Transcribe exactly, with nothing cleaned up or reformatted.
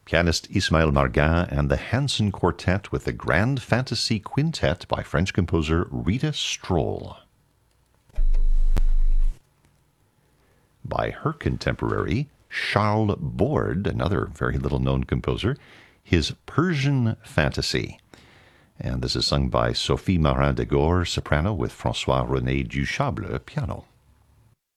pianist Ismaël Margin and the Hanson Quartet with the Grand Fantasy Quintet by French composer Rita Stroll. By her contemporary, Charles Borde, another very little-known composer, his Persian Fantasy. And this is sung by Sophie Marin de Gore, soprano, with François-René Duchable, piano.